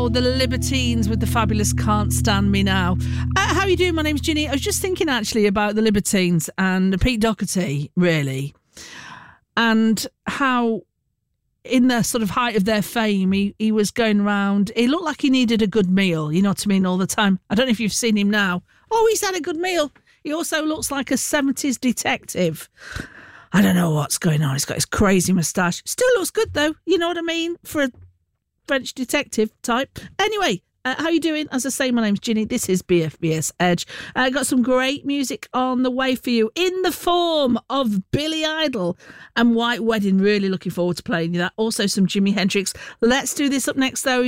The Libertines with the fabulous Can't Stand Me Now. How are you doing? My name's Ginny. I was just thinking actually about the Libertines and Pete Doherty, really, and how in the sort of height of their fame, he was going around. He looked like he needed a good meal, you know what I mean, all the time. I don't know if you've seen him now. Oh, he's had a good meal. He also looks like a 70s detective. I don't know what's going on. He's got his crazy moustache. Still looks good, though. You know what I mean? For a French detective type. Anyway, how you doing? As I say, my name's Ginny. This is BFBS Edge. Got some great music on the way for you in the form of Billy Idol and White Wedding. Really looking forward to playing you that. Also some Jimi Hendrix. Let's do this up next, though.